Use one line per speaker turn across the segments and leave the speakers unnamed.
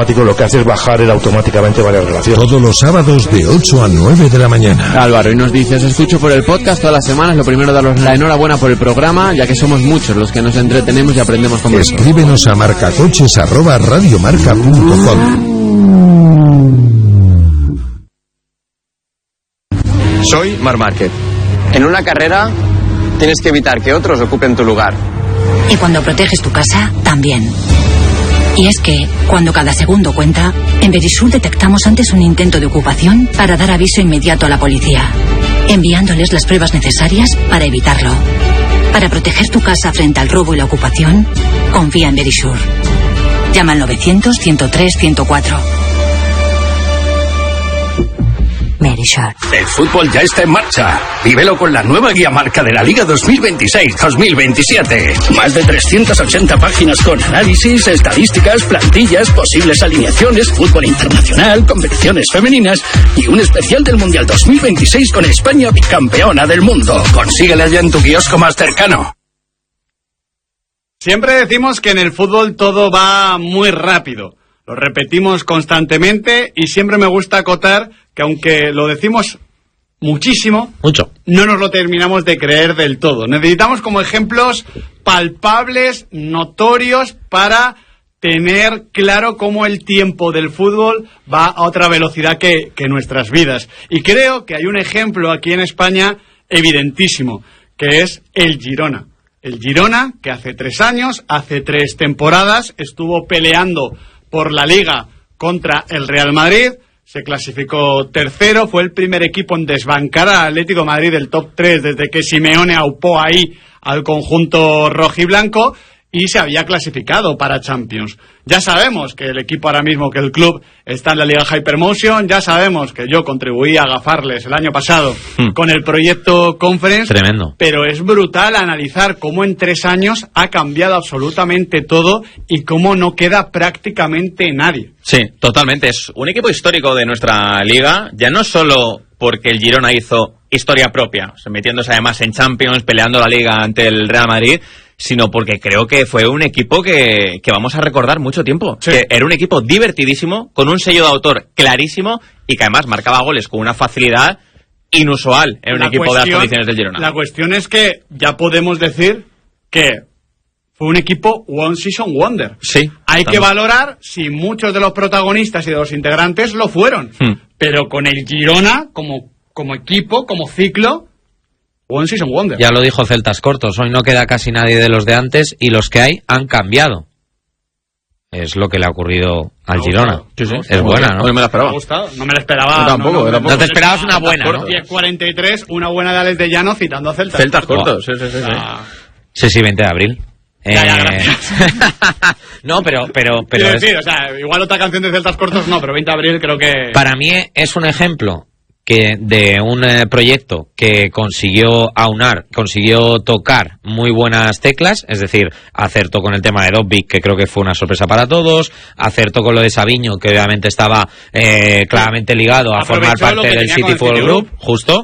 automático lo que hace es bajar automáticamente varias relaciones.
Todos los sábados de 8 a 9 de la mañana.
Álvaro, y nos dice: os escucho por el podcast todas las semanas. Lo primero, daros la enhorabuena por el programa, ya que somos muchos los que nos entretenemos y aprendemos con vosotros.
Escríbenos a marcacoches@radiomarca.com.
Soy Marc Márquez. En una carrera tienes que evitar que otros ocupen tu lugar.
Y cuando proteges tu casa, también. Y es que, cuando cada segundo cuenta, en Verisur detectamos antes un intento de ocupación para dar aviso inmediato a la policía, enviándoles las pruebas necesarias para evitarlo. Para proteger tu casa frente al robo y la ocupación, confía en Verisur. Llama al 900-103-104. Verisur.
El fútbol ya está en marcha. Vívelo con la nueva guía marca de la Liga 2026-2027. Más de 380 páginas con análisis, estadísticas, plantillas, posibles alineaciones, fútbol internacional, competiciones femeninas y un especial del Mundial 2026 con España bicampeona del mundo. Consíguela ya en tu kiosco más cercano.
Siempre decimos que en el fútbol todo va muy rápido. Lo repetimos constantemente y siempre me gusta acotar que aunque lo decimos muchísimo, no nos lo terminamos de creer del todo. Necesitamos como ejemplos palpables, notorios, para tener claro cómo el tiempo del fútbol va a otra velocidad que nuestras vidas. Y creo que hay un ejemplo aquí en España evidentísimo, que es el Girona. El Girona, que hace 3 años, hace 3 temporadas, estuvo peleando por la Liga contra el Real Madrid, se clasificó tercero, fue el primer equipo en desbancar al Atlético de Madrid del top 3 desde que Simeone aupó ahí al conjunto rojiblanco y se había clasificado para Champions. Ya sabemos que el equipo ahora mismo, que el club está en la Liga Hypermotion, ya sabemos que yo contribuí a agafarles el año pasado con el proyecto Conference.
Tremendo.
Pero es brutal analizar cómo en 3 años ha cambiado absolutamente todo y cómo no queda prácticamente nadie.
Sí, totalmente. Es un equipo histórico de nuestra liga, ya no solo porque el Girona hizo historia propia, metiéndose además en Champions, peleando la liga ante el Real Madrid, sino porque creo que fue un equipo que vamos a recordar mucho tiempo. Sí. Que era un equipo divertidísimo, con un sello de autor clarísimo y que además marcaba goles con una facilidad inusual en un equipo de las condiciones del Girona.
La cuestión es que ya podemos decir que fue un equipo One Season Wonder.
Sí.
Hay que valorar si muchos de los protagonistas y de los integrantes lo fueron. Pero con el Girona, como equipo, como ciclo, One Season Wonder.
Ya lo dijo Celtas Cortos, hoy no queda casi nadie de los de antes y los que hay han cambiado. Es lo que le ha ocurrido al Girona.
Sí, sí.
Es buena, ¿no?
No me la esperaba.
No me la esperaba.
Yo tampoco.
No te esperabas una buena, ¿no?
10:43, una buena de Alex de Llano citando a Celtas.
Celtas Cortos, sí.
Sí, 20 de abril.
Ya, gracias.
No, pero
Quiero decir, o sea, igual otra canción de Celtas Cortos no, pero 20 de abril creo que...
Para mí es un ejemplo que de un proyecto que consiguió tocar muy buenas teclas, es decir, acertó con el tema de Dobbik, que creo que fue una sorpresa para todos, acertó con lo de Sabiño, que obviamente estaba claramente ligado a formar parte del City Football Group, justo,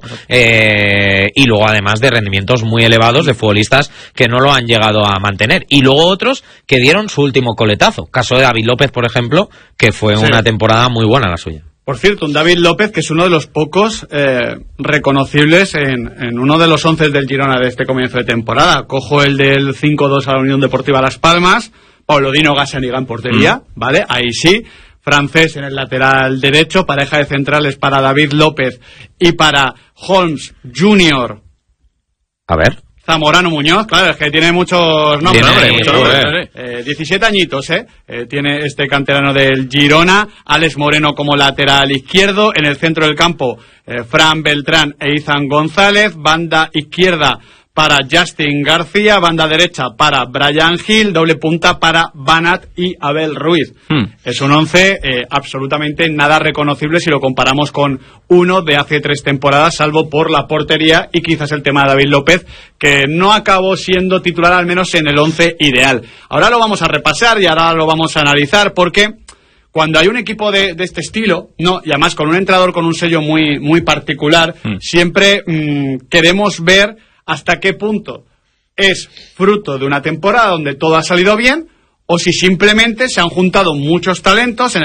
y luego además de rendimientos muy elevados de futbolistas que no lo han llegado a mantener, y luego otros que dieron su último coletazo, caso de David López, por ejemplo, que fue una temporada muy buena la suya.
Por cierto, un David López que es uno de los pocos reconocibles en uno de los 11 del Girona de este comienzo de temporada. Cojo el del 5-2 a la Unión Deportiva Las Palmas, Pablo Dino Gazzaniga en portería, ¿vale? Ahí sí. Francés en el lateral derecho, pareja de centrales para David López y para Holmes Jr.
A ver.
Zamorano Muñoz, claro, es que tiene muchos nombres. 17 añitos, tiene este canterano del Girona. Alex Moreno como lateral izquierdo. En el centro del campo, Fran Beltrán e Izan González. Banda izquierda para Justin García. Banda derecha para Brian Hill. Doble punta para Banat y Abel Ruiz. Es un 11 absolutamente nada reconocible si lo comparamos con uno de hace 3 temporadas, salvo por la portería y quizás el tema de David López, que no acabó siendo titular al menos en el 11 ideal. Ahora lo vamos a repasar y ahora lo vamos a analizar, porque cuando hay un equipo de este estilo, no, y además con un entrenador con un sello muy, muy particular, siempre queremos ver hasta qué punto es fruto de una temporada donde todo ha salido bien, o si simplemente se han juntado muchos talentos en